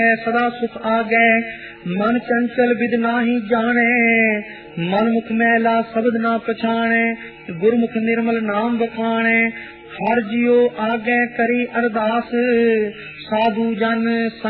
सदा सुख आगे मन चंचल विद नाही जाने मन मुख मैला शब्द ना पछाणे गुरमुख निर्मल नाम बखाणे हर जियो आगे करी अरदास साधु जन